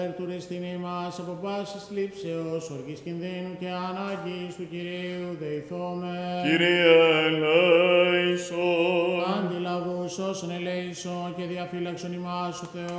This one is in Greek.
Ερτουρίστην ημάς από πάσης λήψεως, οργής κινδύνου και ανάγκης του Κυρίου δεηθώμε. Κύριε ελέησον. Αντιλαβούς όσων ελέησον και διαφύλαξον ημάς ο Θεός.